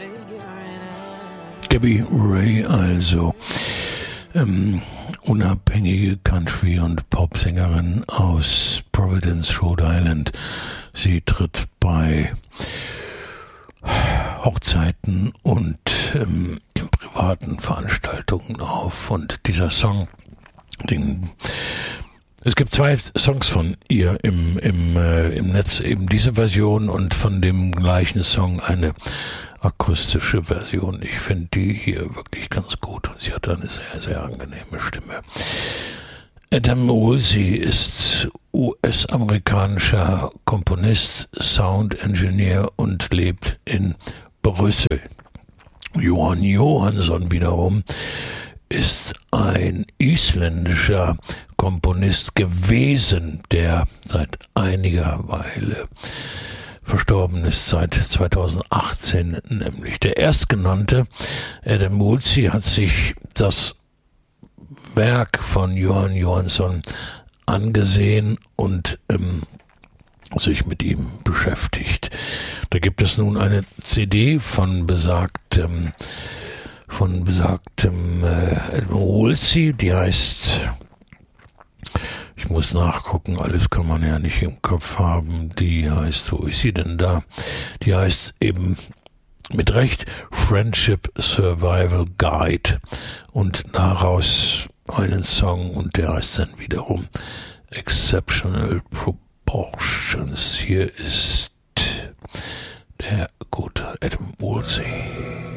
Gabby Ray, also unabhängige Country- und Popsängerin aus Providence, Rhode Island. Sie tritt bei Hochzeiten und privaten Veranstaltungen auf. Und dieser Song, es gibt 2 Songs von ihr im Netz, eben diese Version und von dem gleichen Song eine akustische Version. Ich finde die hier wirklich ganz gut und sie hat eine sehr, sehr angenehme Stimme. Adam Woolsey ist US-amerikanischer Komponist, Sound-Engineer und lebt in Brüssel. Johan Johansson wiederum ist ein isländischer Komponist gewesen, der seit einiger Weile verstorben ist, seit 2018 nämlich. Der Erstgenannte, Adam Woolsey, hat sich das Werk von Johan Johansson angesehen und sich mit ihm beschäftigt. Da gibt es nun eine CD von besagtem Adam Woolsey, die heißt, ich muss nachgucken, alles kann man ja nicht im Kopf haben, die heißt, wo ist sie denn da? Die heißt eben mit Recht Friendship Survival Guide und daraus einen Song und der heißt dann wiederum Exceptional Proportions. Hier ist der gute Adam Woolsey.